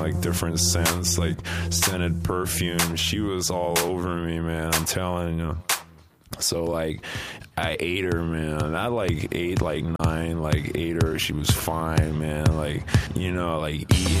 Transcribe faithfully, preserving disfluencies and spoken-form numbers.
like different scents, like scented perfume. She was all over me, man. I'm telling you. So like, I ate her, man. I like ate like nine, like ate her. She was fine, man. Like, you know, like eating.